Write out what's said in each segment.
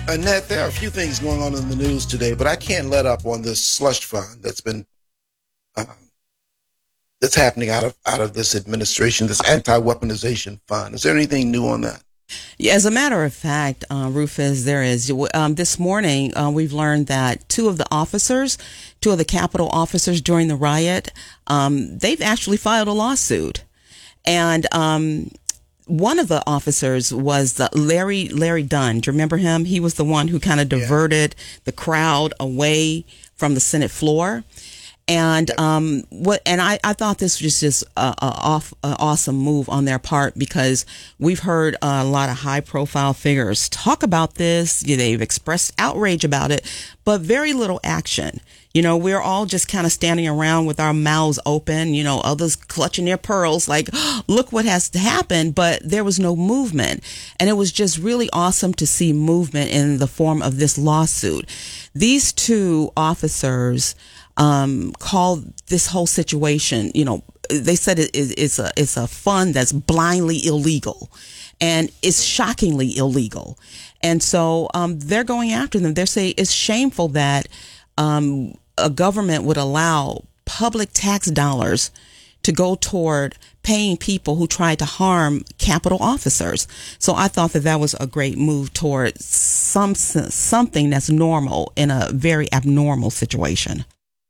Annette, there are a few things going on in the news today, but I can't let up on this slush fund uh, that's happening out of this administration, this anti-weaponization fund. Is there anything new on that? Yeah, as a matter of fact, Rufus, there is. This morning, we've learned that two of the Capitol officers during the riot, they've actually filed a lawsuit. And one of the officers was Larry Dunn. Do you remember him? He was the one who kind of Yeah. diverted the crowd away from the Senate floor. And I thought this was just a awesome move on their part, because we've heard a lot of high profile figures talk about this. They've expressed outrage about it, but very little action. We're all just kind of standing around with our mouths open, others clutching their pearls like, look what has happened, but there was no movement. And it was just really awesome to see movement in the form of this lawsuit. These two officers called this whole situation, they said it's a fund that's blindly illegal, and it's shockingly illegal. And so they're going after them. They're saying it's shameful that a government would allow public tax dollars to go toward paying people who tried to harm Capitol officers. So I thought that was a great move toward something that's normal in a very abnormal situation.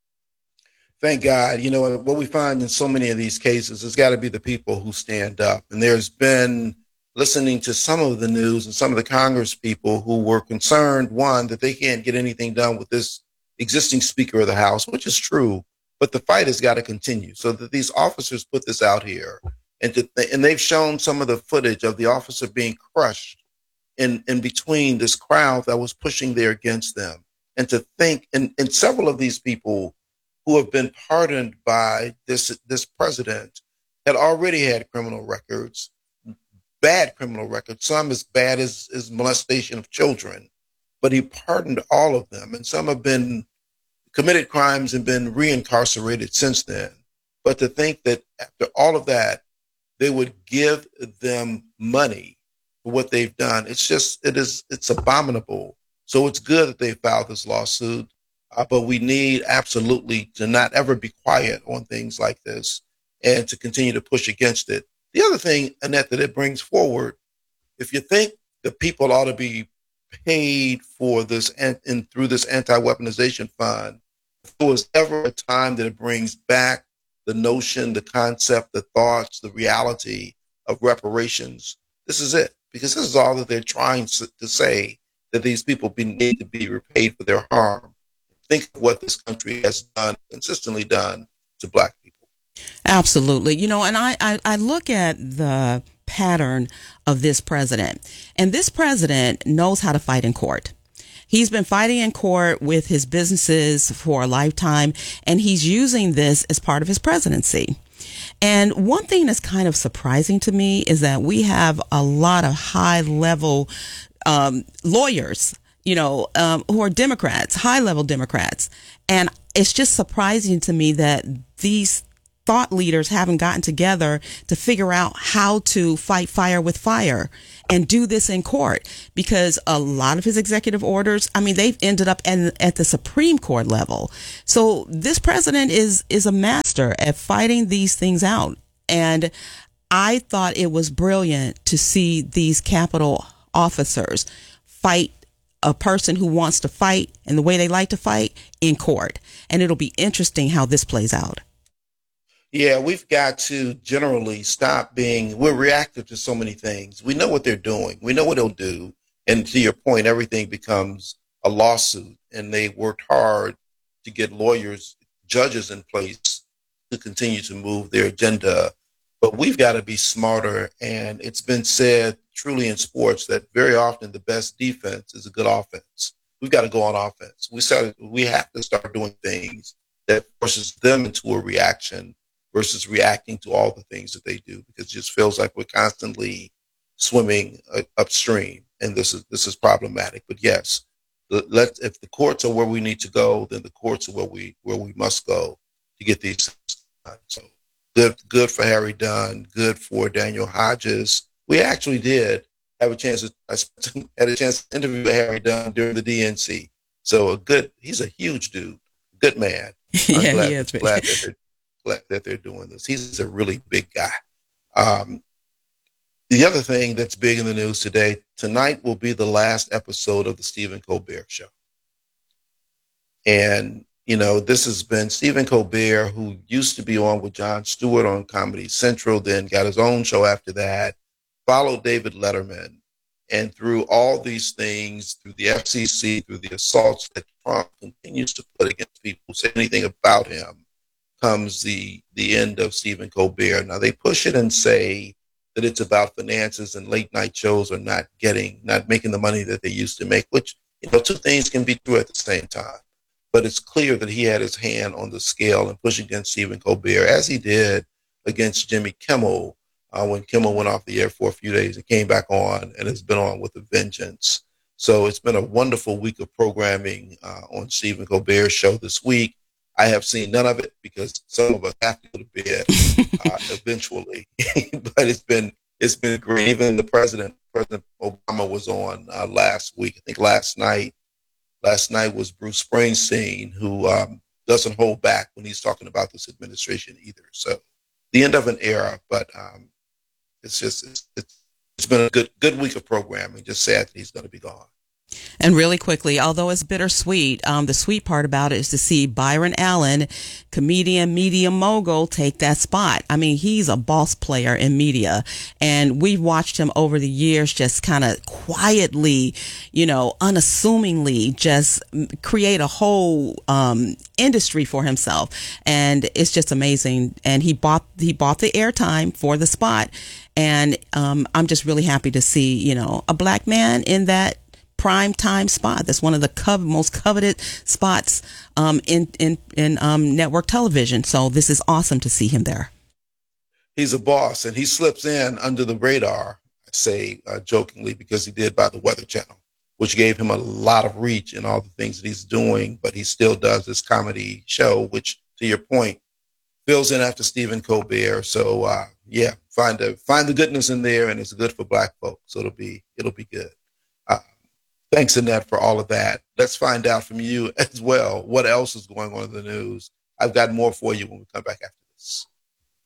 Thank God. What we find in so many of these cases, it's got to be the people who stand up. And there's been, listening to some of the news and some of the Congress people who were concerned, one, that they can't get anything done with this existing Speaker of the House, which is true, but the fight has got to continue, so that these officers put this out here. And they've shown some of the footage of the officer being crushed in between this crowd that was pushing there against them. And to think, and several of these people who have been pardoned by this president had already had criminal records, bad criminal records, some as bad as molestation of children, but he pardoned all of them. And some have been committed crimes and been reincarcerated since then. But to think that after all of that, they would give them money for what they've done, it's abominable. So it's good that they filed this lawsuit. But we need absolutely to not ever be quiet on things like this, and to continue to push against it. The other thing, Annette, that it brings forward, if you think the people ought to be paid for this and through this anti-weaponization fund, if there was ever a time that it brings back the notion, the concept, the thoughts, the reality of reparations, this is it. Because this is all that they're trying to say, that these people need to be repaid for their harm. Think of what this country has done, consistently done, to Black people. Absolutely. And I look at the pattern of this president, and this president knows how to fight in court. He's been fighting in court with his businesses for a lifetime, and he's using this as part of his presidency. And one thing that's kind of surprising to me is that we have a lot of high level lawyers, who are Democrats, high level Democrats. And it's just surprising to me that these thought leaders haven't gotten together to figure out how to fight fire with fire and do this in court, because a lot of his executive orders, they've ended up at the Supreme Court level. So this president is a master at fighting these things out. And I thought it was brilliant to see these Capitol officers fight a person who wants to fight and the way they like to fight in court. And it'll be interesting how this plays out. Yeah, we've got to generally stop we're reactive to so many things. We know what they're doing. We know what they'll do. And to your point, everything becomes a lawsuit. And they worked hard to get lawyers, judges in place to continue to move their agenda. But we've got to be smarter. And it's been said truly in sports that very often the best defense is a good offense. We've got to go on offense. We have to start doing things that forces them into a reaction versus reacting to all the things that they do, because it just feels like we're constantly swimming upstream, and this is problematic. But yes, if the courts are where we need to go, then the courts are where we must go to get these things done. So good for Harry Dunn, good for Daniel Hodges. We actually did have a chance to, had a chance to interview Harry Dunn during the DNC. So he's a huge dude, good man. I'm Yeah, he is. glad that they're doing this. He's a really big guy. Um, the other thing that's big in the news tonight will be the last episode of the Stephen Colbert Show. And, this has been Stephen Colbert, who used to be on with Jon Stewart on Comedy Central, then got his own show after that, followed David Letterman. And through all these things, through the FCC, through the assaults that Trump continues to put against people who say anything about him, comes the end of Stephen Colbert. Now, they push it and say that it's about finances and late night shows are not making the money that they used to make, which, two things can be true at the same time. But it's clear that he had his hand on the scale and pushing against Stephen Colbert, as he did against Jimmy Kimmel when Kimmel went off the air for a few days and came back on and has been on with a vengeance. So it's been a wonderful week of programming on Stephen Colbert's show this week. I have seen none of it because some of us have to go to bed eventually. But it's been great. Even President Obama was on last week. I think last night was Bruce Springsteen, who doesn't hold back when he's talking about this administration either. So the end of an era, but it's been a good week of programming. Just sad that he's going to be gone. And really quickly, although it's bittersweet, the sweet part about it is to see Byron Allen, comedian, media mogul, take that spot. I mean, he's a boss player in media, and we've watched him over the years just kind of quietly, unassumingly just create a whole industry for himself. And it's just amazing. And he bought the airtime for the spot. And I'm just really happy to see, a black man in that prime time spot. That's one of the most coveted spots in network television. So this is awesome to see him there. He's a boss, and he slips in under the radar, I say jokingly, because he did by the Weather Channel, which gave him a lot of reach in all the things that he's doing. But he still does this comedy show, which, to your point, fills in after Stephen Colbert. So find the goodness in there, and it's good for black folks. So it'll be good. Thanks, Annette, for all of that. Let's find out from you as well what else is going on in the news. I've got more for you when we come back after this.